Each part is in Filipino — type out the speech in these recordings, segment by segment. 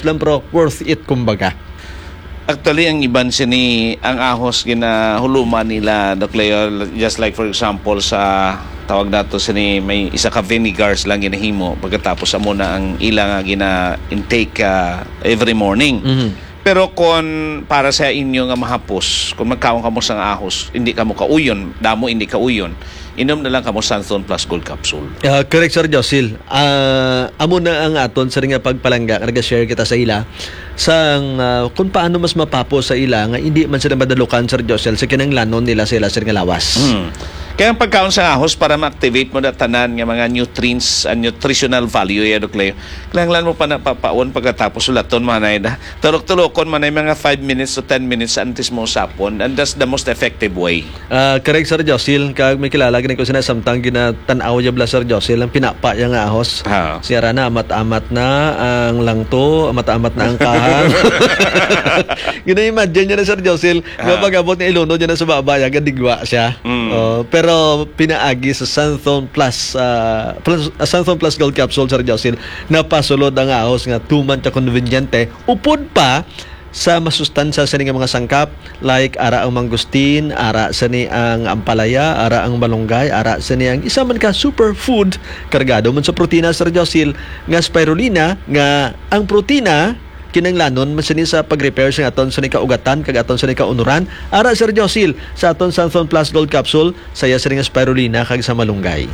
ahos lang pero worth it kumbaga. Actually, ang iban sini ang ahos ginahuluman nila, Doc Leo, just like for example sa tawag nato sini may isa ka vinegars lang ginahimo pagkatapos amo na ang ilang gina-intake every morning. Pero kung para sa inyo nga mahapos, kung magkaon kamo sa ahos, hindi kamo kauyon, damo hindi kauyon, inom na lang kamo Santhon Plus Gold Capsule. Correct, Sir Josil. Amo na ang aton sa nga pagpalangga, nag-share kita sa ila sang kung paano mas mapapo sa ila nga hindi man sila madalukan, Sir Josil, sa kinanglanon nila sila sa nga lawas. Kaya ang pagkaon sa ahos para ma-activate mo na tanan nga mga nutrients and nutritional value ya, Doc Leo. Kailangan mo pa napapaon pagkatapos ulaton manay na. Tulok-tulokon manay mga 5 minutes to 10 minutes antes mo sapon, and that's the most effective way. Correct, Sir Josil. Kag may kilala gani ko sina samtang ginatanaw jabla, Sir Josil, ang pinapa yang ahos. Siya na amat-amat na ang langto, amat-amat na ang kahang. Gina-imagine niya na, Sir Josil, kapag abot ni Ilono niya na sa babaya, gadigwa siya. Pero pinaagi sa Santhon Plus Santhon Plus Gold Capsule, Sir Josil, napasulod ang ahos nga tuman ta konvenyente upod pa sa masustansya sa mga sangkap like ara ang mangustin, ara sa ni ang ampalaya, ara ang malunggay, ara sa ni ang isa man ka superfood kargado man sa protina, Sir Josil, nga spirulina, nga ang protina kinanglanon masini sa pag-repair sa aton sa ni kaugatan kag aton sa ni kaunuran. Ara, Sir Josil, sa aton Santhon Plus Gold Capsule saya sa nga spirulina kag sa malunggay.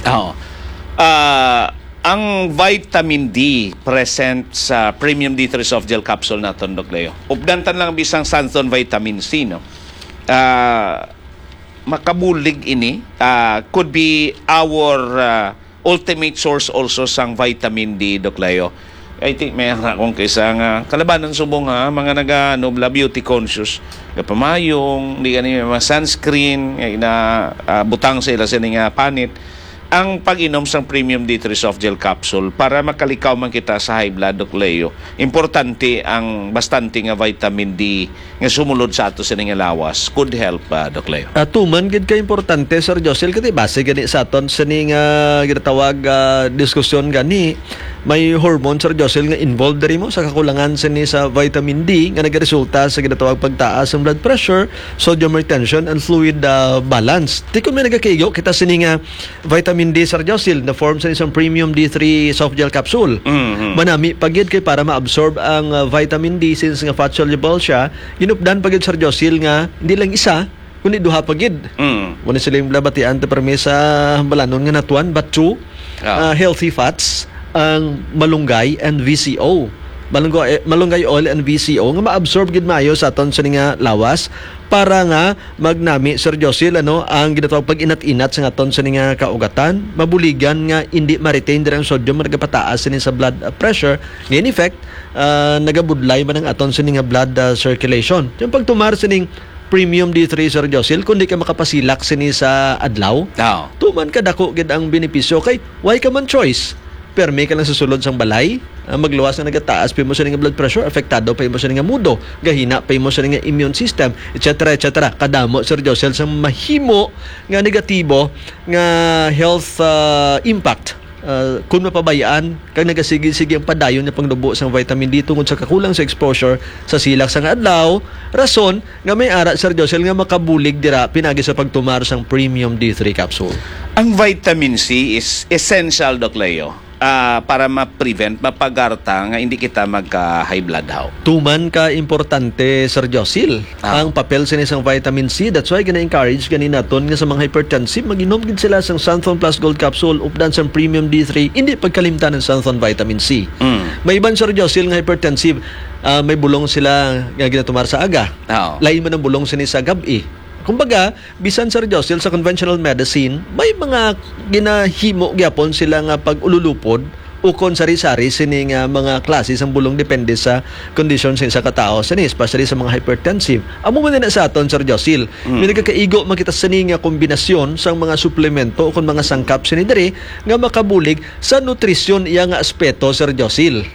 Ang vitamin D present sa Premium D3 Soft Gel Capsule naton, Doc Leo. Updantan lang bisang Santhon Vitamin C, no. Makabulig ini could be our ultimate source also sang vitamin D, Doc Leo. I think may akong kaysa nga kalabanan subong mga naga-nobla beauty conscious kapamayong di gani mga sunscreen na butang sa ila sa nga panit ang pag-inom sang Premium D3 Soft Gel Capsule para makalikaw man kita sa high blood, Doc Leo. Importante ang bastante nga vitamin D nga sumulod sa ato sa nga lawas could help, Doc Leo. Tuman gid ka importante, Sir Josil, kasi base gani sa aton sa nga ginatawag diskusyon gani may hormone, Sir Josil, nga involved diri mo sa kakulangan sa vitamin D nga nagaresulta sa ginatawag pagtaas ng blood pressure, sodium retention, and fluid balance. Di ko may nagakaigo kita nga vitamin D, Sir Josil, na form sa isang Premium D3 Soft Gel Capsule. Manami pagid kay para ma-absorb ang vitamin D since nga fat soluble siya, ginupdan pagid, Sir Josil, nga hindi lang isa kundi duha pagid. Wala sila yung labatian ta permisa balanon nga natuan but two healthy fats ang malunggay and VCO. Malunggay oil and VCO nga ma-absorb gid maayo sa aton sa nga lawas para nga magnami, Sir Josil, ang ginatawag pag-inat-inat sa aton sa nga kaugatan, mabuligan nga hindi ma-retain diri ang sodium nagapataas sa blood pressure. In effect, nagabudlay man ang aton sa nga blood circulation. Yung pagtumar sa Premium D3, Sir Josil, kundi ka makapasilak sa adlaw, tuman ka dako gid ang benepisyo kay why ka man choice. Permi ka lang sa sulod sang balay, magluwas na nagataas pa mo sa nga blood pressure, apektado pa mo sa nga mudo, gahina pa mo sa nga immune system, etc. etc. Kadamo, Sir Josil, sang mahimo nga negatibo nga health impact kung mapabayaan kag nagasigi-sige ang padayon na pangdubo sang vitamin D tungod sa kakulang sa exposure sa silak sang adlaw. Rason nga may ara, Sir Josil, nga makabulig dira pinagi sa pagtumar sang Premium D3 capsule. Ang vitamin C is essential, Doc Leo, para ma-prevent, mapagarta nga hindi kita magka-high blood how. Tuman ka importante, Sir Josil, ang papel sa isang vitamin C. That's why gina-encourage ganin naton nga sa mga hypertensive mag-inom gid sila sang Santhon Plus Gold Capsule updan sang Premium D3, hindi pagkalimtan ng Santhon Vitamin C. May iban, Sir Josil, nga hypertensive, may bulong sila nga ginatumar sa aga. Lain man ang bulong sini sa gabi. Kumbaga, bisan, Sir Josil, sa conventional medicine, may mga ginahimo gyapon sila nga pag-ululupod o kon sari-sari sini nga mga klase sang bulong depende sa condition sa katao sini, especially sa mga hypertensive. Amo man na sa aton, Sir Josil, may nagkakaigo makita sini nga kombinasyon sang mga suplemento o kon mga sangkap sini diri nga makabulig sa nutrisyon iya nga aspeto, Sir Josil.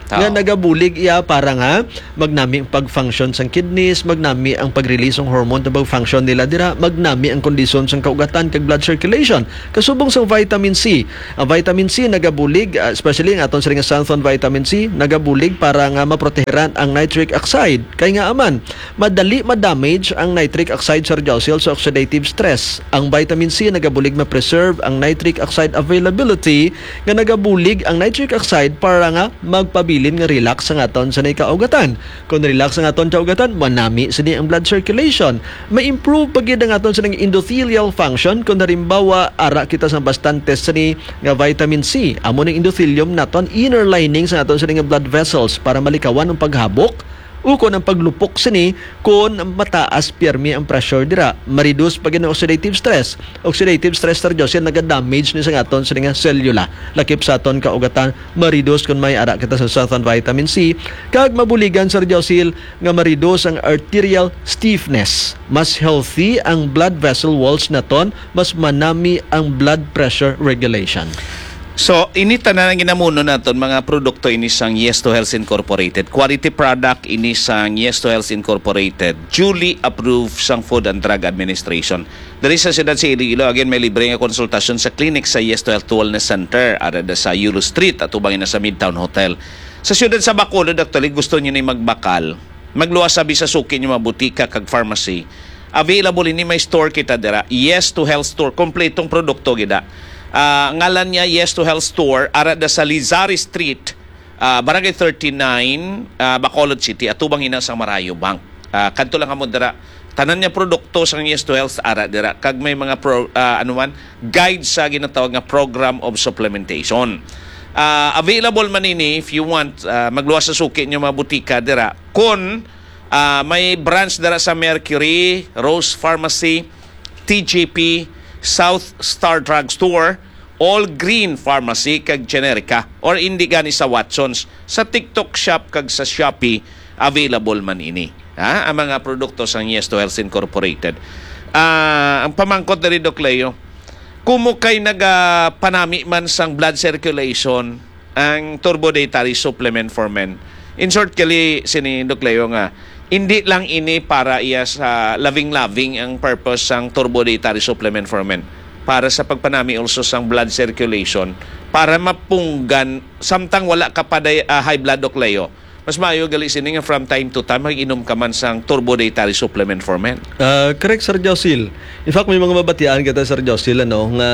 nga nagabulig iya para nga magnami ang pag-function sang kidneys, magnami ang pag-release ng hormone na pag-function nila dira, magnami ang kondisyon sang kaugatan kag blood circulation. Kasubong sa vitamin C. Ang vitamin C nagabulig, especially ang aton sa xanthan vitamin C, nagabulig para nga maproteheran ang nitric oxide. Kay nga aman, madali ma-damage ang nitric oxide sa Josel sa oxidative stress. Ang vitamin C nagabulig ma-preserve ang nitric oxide availability nga nagabulig ang nitric oxide para nga magpabilin nga relax ang aton sa kaugatan. Kung relax ang aton sa kaugatan, manami sini ang blood circulation. Ma-improve pagid ang aton sa endothelial function kung narimbawa ara kita sa bastante sini nga vitamin C. Amo ng endothelium naton inner lining sa aton sa blood vessels para malikawan ang paghabok o kung ang paglupok sini kung mataas pirmi ang pressure dira, ma-reduce pag ng oxidative stress. Oxidative stress sa Josel naga-damage ni sa aton sa nga cellula. Lakip sa aton kaugatan, ma-reduce kung may ara kita sa xanthan vitamin C. Kag mabuligan sa Josel nga ma-reduce ang arterial stiffness. Mas healthy ang blood vessel walls naton, mas manami ang blood pressure regulation. So, ini tanan ginamuno naton mga produkto ini sang Yes to Health Incorporated. Quality product ini sang Yes to Health Incorporated. Duly approved sang Food and Drug Administration. Dari sa siyudad sa Iloilo, again may libre nga konsultasyon sa clinic sa Yes to Health Wellness Center arada sa Yulo Street at ubangin na sa Midtown Hotel. Sa siyudad sa Bacolod, actually, gusto niyo na magbakal. Magluwas sabi sa suki niyo mabutika kag pharmacy. Available ini may store kita dira. Yes to Health Store. Kompletong produkto gida. Ngalan niya Yes to Health Store arada sa Lizari Street, Barangay 39, Bacolod City at tubang ina sa Marayo Bank. Kadto lang kamo dira. Tanan niya produkto sa Yes to Health ara dira kag may mga guide sa ginatawag nga program of supplementation. Available man ini if you want magluwas sa suki niyo mga butika dira. Kun may branch dira sa Mercury, Rose Pharmacy, TGP, South Star Drug Store, All Green Pharmacy kag Generica or hindi gani sa Watsons. Sa TikTok Shop kag sa Shopee available man ini. Ang mga produkto sa Yes to Health Incorporated. Ang pamangkot na rin, Doc Leo, kumo kay nagapanami man sang blood circulation ang turbo dietary supplement for men. In short, kali sini Doc Leo nga hindi lang ini para iya sa loving-loving ang purpose sang turbo dietary supplement for men. Para sa pagpanami also sang blood circulation. Para mapunggan, samtang wala ka pa high blood, Doc Leo, mas maayo gali sini nga from time to time mag-inom ka man sang turbo dietary supplement for men. Correct, Sir Josil. In fact, may mga mabatian kita, Sir Josil, nga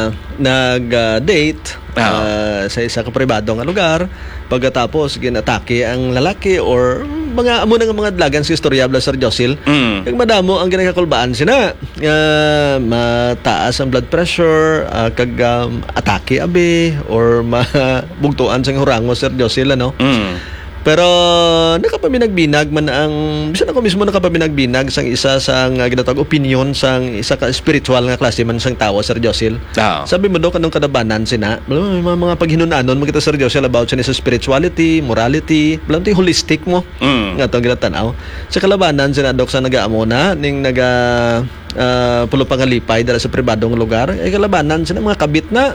nag-date sa isa ka pribado nga lugar, pagkatapos ginatake ang lalaki or mga amo nga mga dlagan sa istoryabla, Sir Josil. Kag madamo ang ginakakulbaan sina. Mataas ang blood pressure, kag atake abi or mabugtuan sa hurango, Sir Josil, Pero nakapaminagbinag man ang bisan ako mismo nakapaminagbinag sang isa sang ginatawag opinion sang isa ka spiritual nga klase man sang tawo, Sir Josil. Sabi mo do kanong kadabanan sina mga paghinunanon mo kita, Sir Josil, about sa spirituality, morality, blanti holistic mo. Nga to ginatanaw. Sa kalabanan sina dok sa nagaamo na ning pulo pangalipay dala sa pribadong lugar ay kalabanan sina mga kabit na.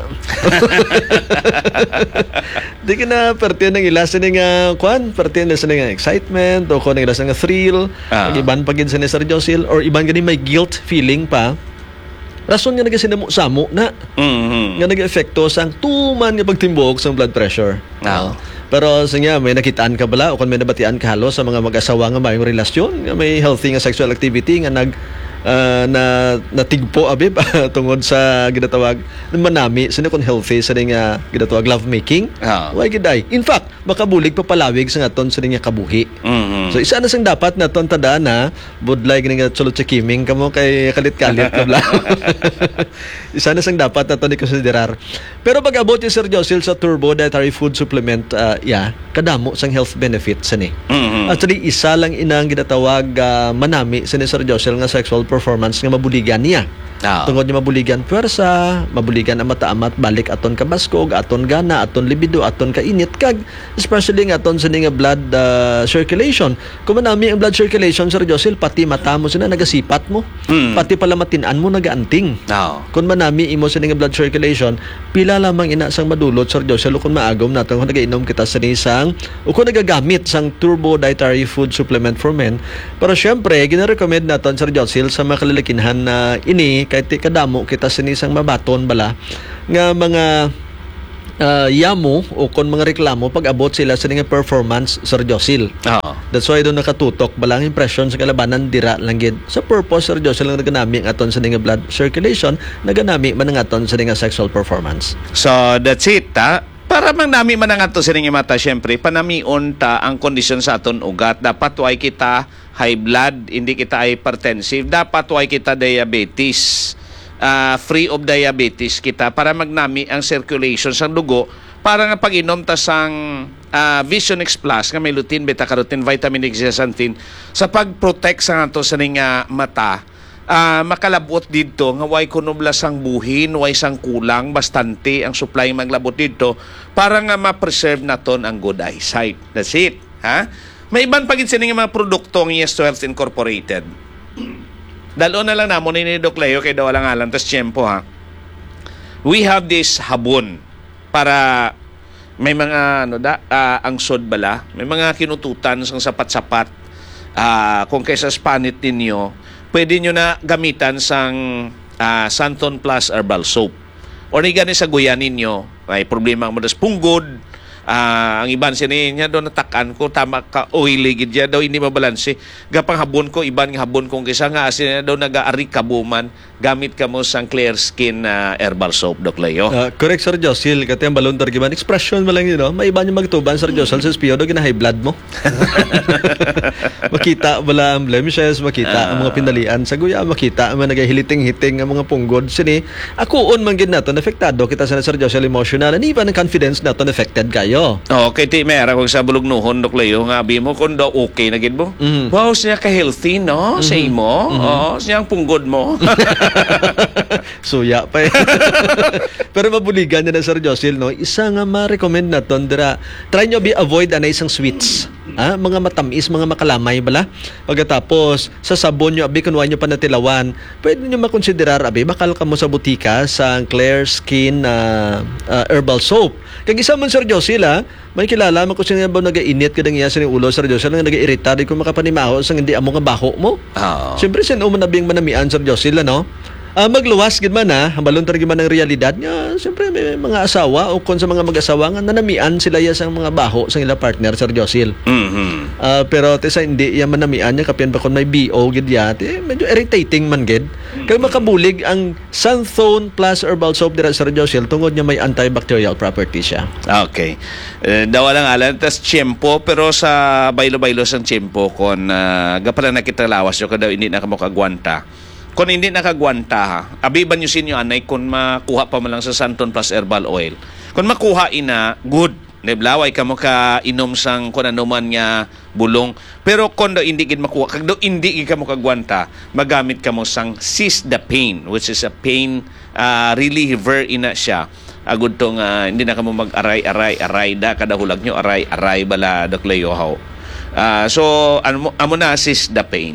Di ka na parte ng ilas nga kwan, parte na sa nga excitement o kung ilas nga thrill, iban pagid sa ni Sir Josil or iban gani may guilt feeling pa. Rason nga nagasinamo-samo na nga nag-efekto sang tuman nga pagtimbok sang blood pressure. Pero sa nga may nakitaan ka bala o kung may nabatian ka halos sa mga mag-asawa nga mayong relasyon, nga may healthy nga sexual activity nga natigpo abi tungod sa ginatawag manami sino kon healthy sa nga ginatawag love making. Why giday? In fact, makabulig pa palawig sa ngaton sa nga kabuhi. So isa na sang dapat naton tadaan na budlay gini nga sulod sa kiming kamo kay kalit-kalit kabla. Isa na sang dapat naton i-considerar. Pero pag-abot ni Sir Josil sa turbo dietary food supplement, kadamo sang health benefits ani. Actually, isa lang inang ginatawag manami sa ni Sir Josil nga sexual performance nga mabuligan niya. Tungod niya mabuligan pwersa, mabuligan ang mataamat balik aton kabaskog, aton gana, aton libido, aton kainit kag especially nga aton sa nga blood circulation. Kung manami ang blood circulation Sir Josel, pati mata mo sina nagasipat mo. Pati pala matinan mo nagaanting. Kung manami imo sa nga blood circulation, pila lamang ina sang madulot Sir Josel kung maagom naton kung nagainom kita sa isang o kung nagagamit sang turbo dietary food supplement for men. Pero syempre, gina-recommend naton Sir Josel sa mga kalalakinhan na ini kahit kadamo kita sa isang mabaton bala nga mga yamo o kon mga reklamo pag abot sila sa nga performance Sir Josel. That's why doon nakatutok balang impression sa kalabanan dira lang gid sa purpose Sir Josel nga naganami ang aton sa nga blood circulation, naganami man ang aton sa nga sexual performance. So that's it, para mang nami man ang ato sa nga mata, syempre panamion ta ang kondisyon sa aton ugat. Dapat way kita high blood, hindi kita hypertensive, dapat way kita diabetes. Free of diabetes kita para magnami ang circulation sa dugo para nga pag-inom ta sang Vision X Plus nga may lutein, beta-carotene, vitamin X, zeaxanthin sa pag-protect sa ato sa nga mata. Makalabot dito nga way kunublas ang buhin, way sang kulang bastante ang supply maglabot dito para nga ma-preserve naton ang good eyesight. That's it. May iban pagit sa nga mga produkto ng Yes12 Incorporated. Dalo na lang namon ni Doc Leo kay daw lang alam tas tiyempo We have this habon para may mga angsod bala, may mga kinututan sang sapat-sapat. Kung kaysa spanit ninyo, pwede nyo na gamitan sang Santon Plus Herbal Soap. O ni gani sa guyan ninyo, may problema mo das punggod. Ang iban niya doon natakan ko tama ka oily gid ya daw hindi mabalanse gapang habon ko iban nga habon kung kisa nga asin daw nagaari kabuman gamit ka mo sang Clear Skin Herbal Soap Doc Leo. Correct Sir Josel, kati ang balon targiman expression mo lang yun, may iba niyo magtuban Sir Josel sa espiyo daw gina high blood mo. Makita wala ang blemishes, makita ang mga pinalian sa guya, makita ang mga nagahiliting-hiting ang mga punggod sini. Akuon man gid naton afektado kita sa Sir Josel emotional and even ang confidence naton affected kayo. Okay, ti mera kung sa bulugnuhon Doc Leo nga abi mo kung daw okay na gid mo. Wow, siya ka healthy no? Sa imo. Siya ang punggod mo. Suya pa Pero mabuligan niya na Sir Josel, no? Isa nga ma-recommend naton dira. Try nyo avoid anay isang sweets. Mga matamis, mga makalamay bala. Pagkatapos sa sabon nyo abi kunwa nyo panatilawan, pwede nyo makonsiderar abi bakal ka mo sa butika sa Clear Skin Herbal Soap. Kag isa man Sir Josel, may kilala man ko siya ba nagainit kadang iya sa ulo Sir Josel nga nagairita di ko makapanimaho sa hindi amo nga baho mo. Siyempre sin uman nabing manamian Sir Josel no. Magluwas gid man hambalon ta gid man ang realidad nga siyempre may mga asawa o kon sa mga mag-asawa nga nanamian sila ya sang mga baho sa ila partner Sir Josel. Pero sa hindi ya manamian nya kapin ba kon may BO gid ya medyo irritating man gid. Kay makabulig ang Santon Plus Herbal Soap dira Sir Josel tungod nya may antibacterial property siya. Okay. Daw lang alam tas tiyempo pero sa baylo-baylo sang tiyempo kon gapala nakita lawas yo kada hindi na kamo kagwanta. Kung hindi nakagwanta abiban nyo sinyo anay kung makuha pa man lang sa Santon Plus Herbal Oil. Kung makuha ina, good. Neblaway ka mo ka inom sang kung ano man nga bulong. Pero kung daw hindi gid makuha, kag daw hindi gid ka mo kagwanta, magamit ka mo sang Cisdapine, which is a pain reliever ina siya. Agud tong hindi na ka mo mag-aray da kada hulag nyo, aray bala Doc Leo how. So, amo na Cisdapine.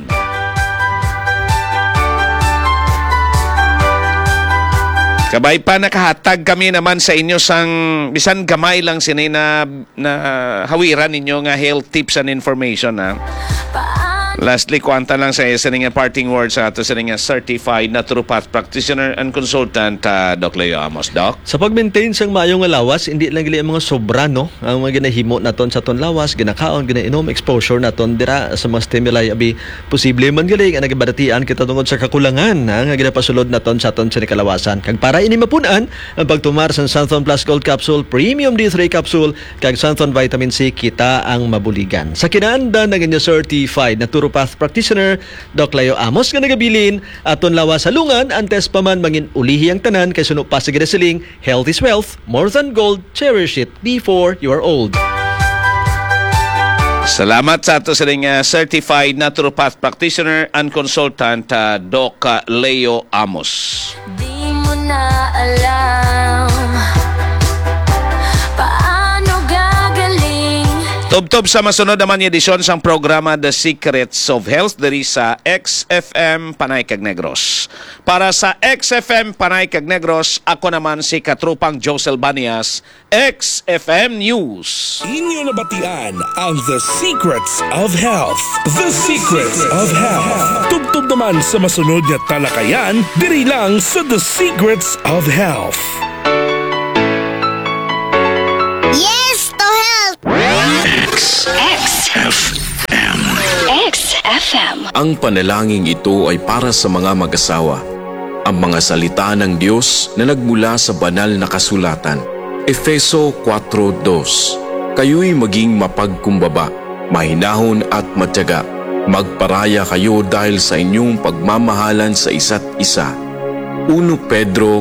Kabay pa nakahatag kami naman sa inyo sang bisan gamay lang sinay na hawiran ninyo nga health tips and information Lastly, kuwanta lang sa isa nga parting words sa ato sa nga certified naturopath practitioner and consultant Doc Leo Amos. Doc? Sa pag-maintain sang maayong nga lawas, hindi lang gili ang mga sobra no. Ang mga ginahimo naton sa ton lawas, ginakaon, ginainom, exposure naton dira sa mga stimuli abi posible man gali nga nagibadatian kita tungod sa kakulangan nga ginapasulod naton sa ton sa kalawasan. Kag para ini mapunan ang pagtumar sa Santon Plus Gold Capsule, Premium D3 Capsule, kag Santon Vitamin C kita ang mabuligan. Sa kinaanda na ganyan certified naturopath practitioner Doc Leo Amos nga nagabilin aton lawas sa lungan antes pa man mangin ulihi ang tanan kay suno pa sa ginasiling health is wealth, more than gold, cherish it before you are old. Salamat sa ato sa certified naturopath practitioner and consultant Doc Leo Amos. Di mo na alam paano gagaling. Tubtob sa masunod naman yung edisyon sang programa The Secrets of Health diri sa XFM Panay Cag Negros. Para sa XFM Panay Cag Negros, ako naman si Katrupang Josel Banias, XFM News. Inyo nabatian ang The Secrets of Health. The Secrets of Health. Tubtob naman sa masunod nga talakayan, diri lang sa The Secrets of Health. Yes to health! XFM. Ang panalangin ito ay para sa mga mag-asawa. Ang mga salita ng Diyos na nagmula sa banal na kasulatan. Efeso 4:2. Kayo'y maging mapagkumbaba, mahinahon at matyaga. Magparaya kayo dahil sa inyong pagmamahalan sa isa't isa. 1 Pedro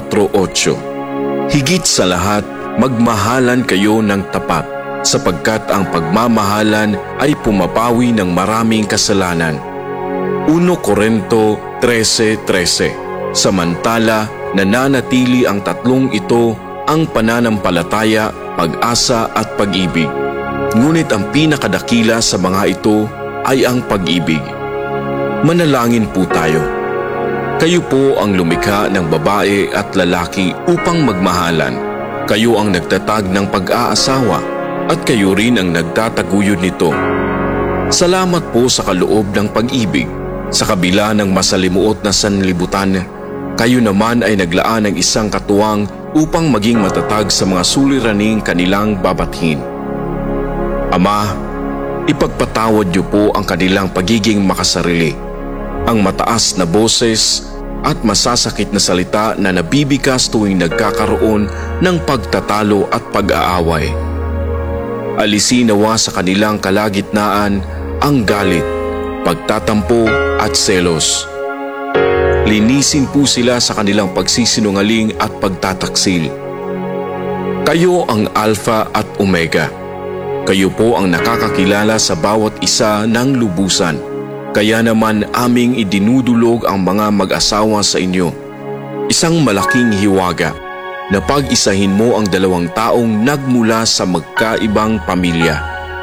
4:8. Higit sa lahat, magmahalan kayo ng tapat, sapagkat ang pagmamahalan ay pumapawi ng maraming kasalanan. 1 Corinto 13:13. Samantala, nananatili ang tatlong ito, ang pananampalataya, pag-asa at pag-ibig. Ngunit ang pinakadakila sa mga ito ay ang pag-ibig. Manalangin po tayo. Kayo po ang lumikha ng babae at lalaki upang magmahalan. Kayo ang nagtatag ng pag-aasawa at kayo rin ang nagtataguyod nito. Salamat po sa kaloob ng pag-ibig. Sa kabila ng masalimuot na sanlibutan, kayo naman ay naglaan ng isang katuwang upang maging matatag sa mga suliraning kanilang babathin. Ama, ipagpatawad niyo po ang kanilang pagiging makasarili, ang mataas na boses at masasakit na salita na nabibigas tuwing nagkakaroon ng pagtatalo at pag-aaway. Alisin nawa sa kanilang kalagitnaan ang galit, pagtatampo at selos. Linisin po sila sa kanilang pagsisinungaling at pagtataksil. Kayo ang Alpha at Omega. Kayo po ang nakakakilala sa bawat isa ng lubusan. Kaya naman aming idinudulog ang mga mag-asawa sa inyo. Isang malaking hiwaga na pag-isahin mo ang dalawang taong nagmula sa magkaibang pamilya,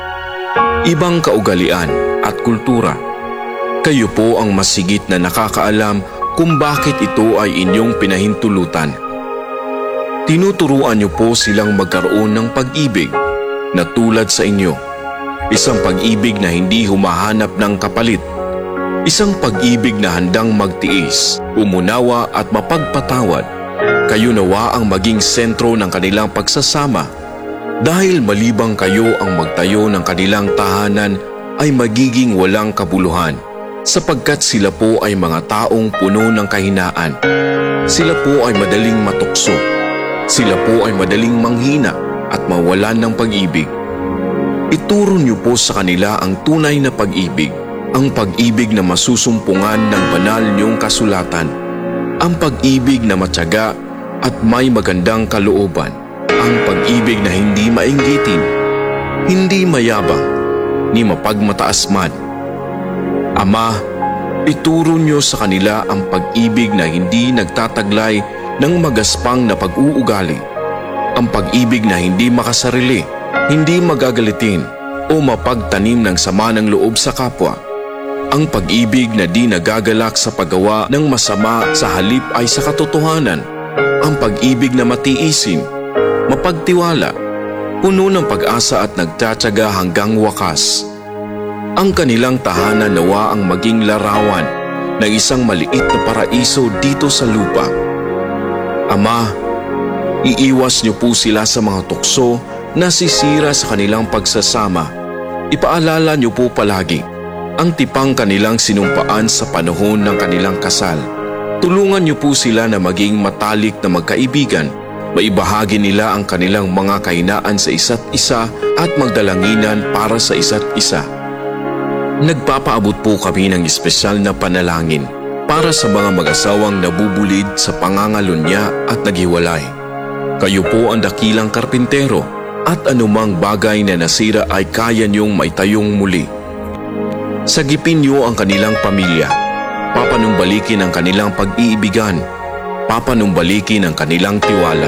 ibang kaugalian at kultura. Kayo po ang masigit na nakakaalam kung bakit ito ay inyong pinahintulutan. Tinuturuan niyo po silang magkaroon ng pag-ibig na tulad sa inyo. Isang pag-ibig na hindi humahanap ng kapalit. Isang pag-ibig na handang magtiis, umunawa at mapagpatawad. Kayo nawa ang maging sentro ng kanilang pagsasama. Dahil malibang kayo ang magtayo ng kanilang tahanan ay magiging walang kabuluhan. Sapagkat sila po ay mga taong puno ng kahinaan. Sila po ay madaling matukso. Sila po ay madaling manghina at mawalan ng pag-ibig. Ituro niyo po sa kanila ang tunay na pag-ibig, ang pag-ibig na masusumpungan ng banal niyong kasulatan, ang pag-ibig na matyaga at may magandang kalooban, ang pag-ibig na hindi mainggitin, hindi mayabang, ni mapagmataas man. Ama, ituro niyo sa kanila ang pag-ibig na hindi nagtataglay ng magaspang na pag-uugali, ang pag-ibig na hindi makasarili, hindi magagalitin o mapagtanim ng sama ng loob sa kapwa, ang pag-ibig na di nagagalak sa paggawa ng masama sa halip ay sa katotohanan, ang pag-ibig na matiisin, mapagtiwala, puno ng pag-asa at nagtatyaga hanggang wakas. Ang kanilang tahanan nawa ang maging larawan ng isang maliit na paraiso dito sa lupa. Ama, iiwas niyo po sila sa mga tukso na sisira sa kanilang pagsasama. Ipaalala niyo po palagi ang tipang kanilang sinumpaan sa panahon ng kanilang kasal. Tulungan niyo po sila na maging matalik na magkaibigan. Maibahagi nila ang kanilang mga kahinaan sa isa't isa at magdalanginan para sa isa't isa. Nagpapaabot po kami ng espesyal na panalangin para sa mga mag-asawang nabubulid sa pangangalunya at naghiwalay. Kayo po ang dakilang karpintero. At anumang bagay na nasira ay kaya niyong maitayong muli. Sagipin niyo ang kanilang pamilya. Papanumbalikin ang kanilang pag-iibigan. Papanumbalikin ang kanilang tiwala.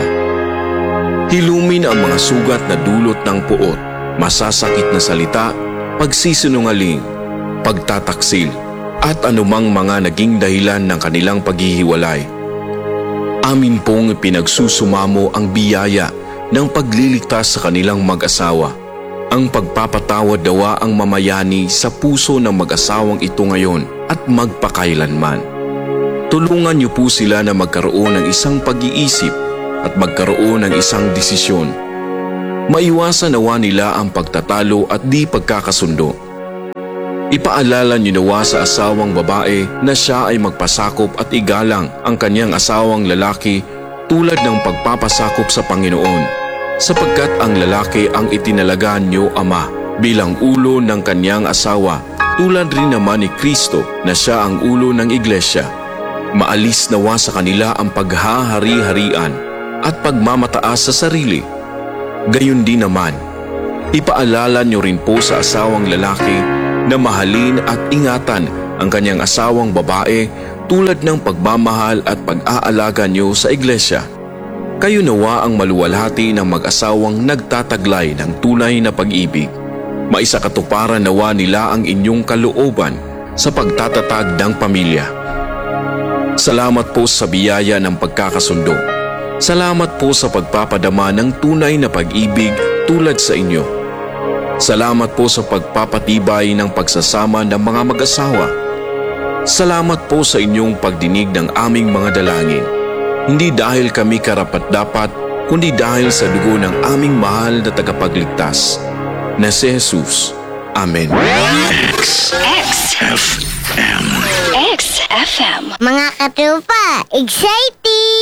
Hilumin ang mga sugat na dulot ng puot, masasakit na salita, pagsisinungaling, pagtataksil, at anumang mga naging dahilan ng kanilang paghihiwalay. Amin pong pinagsusumamo ang biyaya ng pagliligtas sa kanilang mag-asawa. Ang pagpapatawad dawa ang mamayani sa puso ng mag-asawang ito ngayon at magpakailanman. Tulungan niyo po sila na magkaroon ng isang pag-iisip at magkaroon ng isang desisyon. Maiwasan nawa nila ang pagtatalo at di pagkakasundo. Ipaalala niyo nawa sa asawang babae na siya ay magpasakop at igalang ang kanyang asawang lalaki tulad ng pagpapasakop sa Panginoon, sapagkat ang lalaki ang itinalaga niyo ama bilang ulo ng kanyang asawa, tulad rin naman ni Kristo na siya ang ulo ng iglesia. Maalis nawa sa kanila ang paghahari-harian at pagmamataas sa sarili. Gayon din naman, ipaalala niyo rin po sa asawang lalaki na mahalin at ingatan ang kanyang asawang babae tulad ng pagmamahal at pag-aalaga niyo sa iglesia. Kayo nawa ang maluwalhati ng mag-asawang nagtataglay ng tunay na pag-ibig. Maisakatuparan nawa nila ang inyong kalooban sa pagtatatag ng pamilya. Salamat po sa biyaya ng pagkakasundo. Salamat po sa pagpapadama ng tunay na pag-ibig tulad sa inyo. Salamat po sa pagpapatibay ng pagsasama ng mga mag-asawa. Salamat po sa inyong pagdinig ng aming mga dalangin. Hindi dahil kami karapat-dapat, kundi dahil sa dugo ng aming mahal na tagapagligtas, na si Jesus. Amen. XFM. Mga katupa, exciting!